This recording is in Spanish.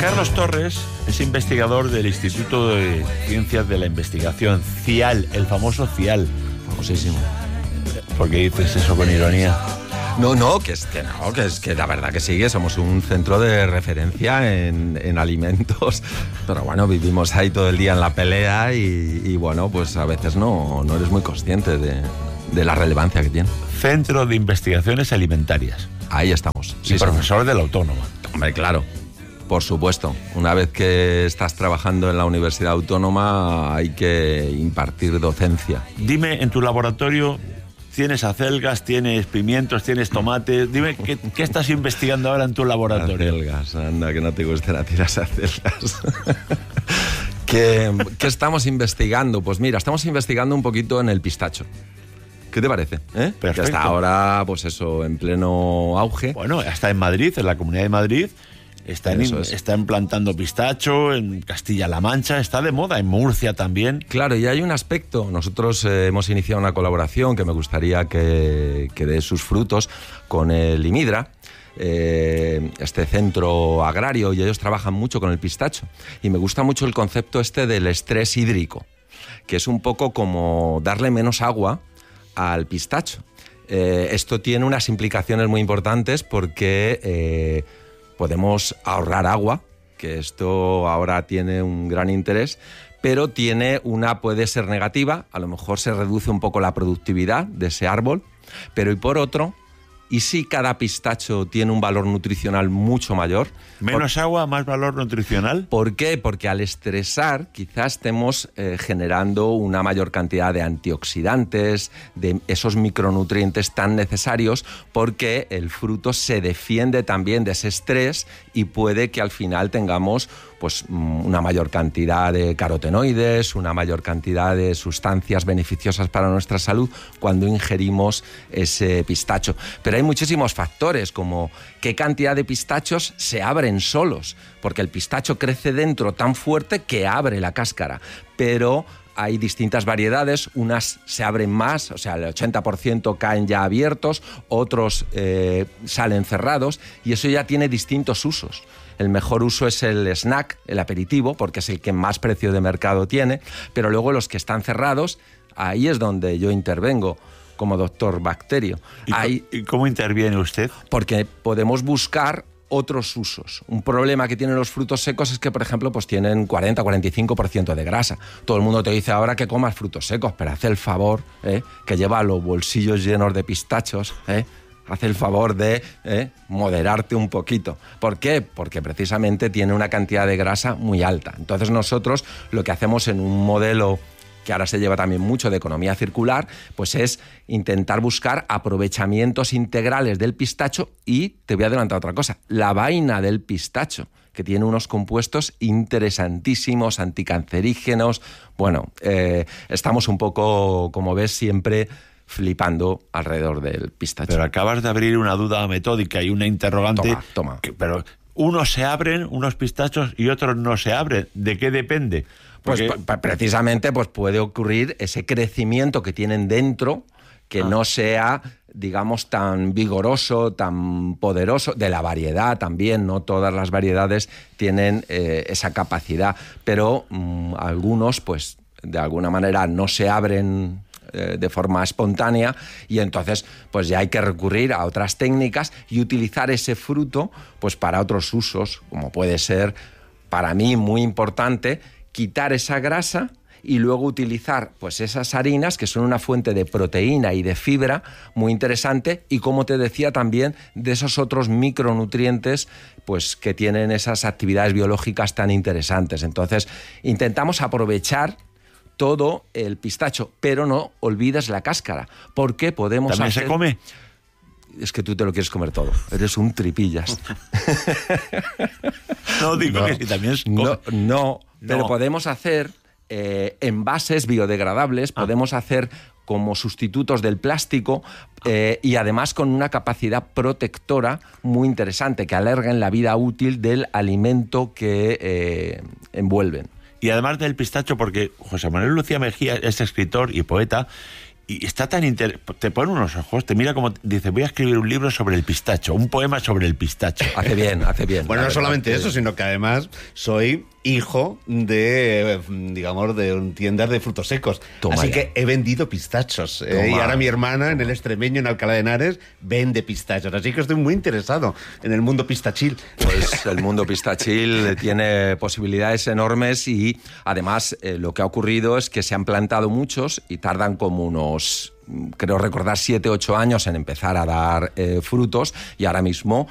Carlos Torres es investigador del Instituto de Ciencias de la Investigación, CIAL, el famoso CIAL. Famosísimo. ¿Por qué dices eso con ironía? No, que es que la verdad que sí, que somos un centro de referencia en alimentos, pero bueno, vivimos ahí todo el día en la pelea y bueno, pues a veces no eres muy consciente de la relevancia que tiene. Centro de Investigaciones Alimentarias. Ahí estamos. Sí, profesor de la Autónoma. Hombre, claro. Por supuesto, una vez que estás trabajando en la Universidad Autónoma hay que impartir docencia. Dime, en tu laboratorio, ¿tienes acelgas, tienes pimientos, tienes tomates? Dime, ¿qué estás investigando ahora en tu laboratorio? Acelgas, anda, que no te gusten a ti las acelgas. ¿Qué estamos investigando? Pues mira, estamos investigando un poquito en el pistacho. ¿Qué te parece? Perfecto. Que hasta ahora, pues eso, en pleno auge. Bueno, hasta en Madrid, en la Comunidad de Madrid, están plantando pistacho, en Castilla-La Mancha, está de moda, en Murcia también. Claro, y hay un aspecto. Nosotros hemos iniciado una colaboración que me gustaría que dé sus frutos con el IMIDRA, este centro agrario, y ellos trabajan mucho con el pistacho. Y me gusta mucho el concepto del estrés hídrico, que es un poco como darle menos agua al pistacho. Esto tiene unas implicaciones muy importantes porque podemos ahorrar agua, que esto ahora tiene un gran interés, pero puede ser negativa. A lo mejor se reduce un poco la productividad de ese árbol, pero y por otro, ¿y si cada pistacho tiene un valor nutricional mucho mayor? ¿Menos agua, más valor nutricional? ¿Por qué? Porque al estresar quizás estemos generando una mayor cantidad de antioxidantes, de esos micronutrientes tan necesarios, porque el fruto se defiende también de ese estrés y puede que al final tengamos pues una mayor cantidad de carotenoides, una mayor cantidad de sustancias beneficiosas para nuestra salud cuando ingerimos ese pistacho. Pero hay muchísimos factores, como qué cantidad de pistachos se abren solos, porque el pistacho crece dentro tan fuerte que abre la cáscara, pero hay distintas variedades, unas se abren más, o sea, el 80% caen ya abiertos, otros salen cerrados, y eso ya tiene distintos usos. El mejor uso es el snack, el aperitivo, porque es el que más precio de mercado tiene, pero luego los que están cerrados, ahí es donde yo intervengo como doctor bacterio. ¿Y cómo interviene usted? Porque podemos buscar otros usos. Un problema que tienen los frutos secos es que, por ejemplo, pues tienen 40-45% de grasa. Todo el mundo te dice ahora que comas frutos secos, pero haz el favor, que lleva los bolsillos llenos de pistachos, haz el favor de moderarte un poquito. ¿Por qué? Porque precisamente tiene una cantidad de grasa muy alta. Entonces nosotros lo que hacemos en un modelo que ahora se lleva también mucho de economía circular, pues es intentar buscar aprovechamientos integrales del pistacho. Y te voy a adelantar otra cosa, la vaina del pistacho, que tiene unos compuestos interesantísimos, anticancerígenos. Bueno, estamos un poco, como ves, siempre flipando alrededor del pistacho. Pero acabas de abrir una duda metódica y una interrogante. Toma. Pero unos se abren, unos pistachos, y otros no se abren. ¿De qué depende? Porque pues precisamente pues puede ocurrir ese crecimiento que tienen dentro, que no sea, digamos, tan vigoroso, tan poderoso, de la variedad también. No todas las variedades tienen esa capacidad, pero algunos pues de alguna manera no se abren de forma espontánea, y entonces pues ya hay que recurrir a otras técnicas y utilizar ese fruto pues para otros usos, como puede ser, para mí muy importante, quitar esa grasa y luego utilizar pues esas harinas, que son una fuente de proteína y de fibra muy interesante, y como te decía también, de esos otros micronutrientes pues que tienen esas actividades biológicas tan interesantes. Entonces intentamos aprovechar todo el pistacho, pero no olvides la cáscara, porque podemos ¿También hacer... se come? Es que tú te lo quieres comer todo. Eres un tripillas. No, digo que sí, también se come. No, pero podemos hacer envases biodegradables, podemos hacer como sustitutos del plástico, y además con una capacidad protectora muy interesante, que alarguen la vida útil del alimento que envuelven. Y además del pistacho, porque José Manuel Lucía Mejía es escritor y poeta, Y está tan te pone unos ojos, te mira como dice, voy a escribir un libro sobre el pistacho, un poema sobre el pistacho. Hace bien. Bueno, no solamente eso, sino que además soy hijo de, digamos, de tiendas de frutos secos. Toma Así ya. que he vendido pistachos. Y ahora mi hermana en el Extremeño, en Alcalá de Henares, vende pistachos. Así que estoy muy interesado en el mundo pistachil. Pues el mundo pistachil tiene posibilidades enormes y además lo que ha ocurrido es que se han plantado muchos y tardan como unos, creo recordar, 7-8 años en empezar a dar frutos, y ahora mismo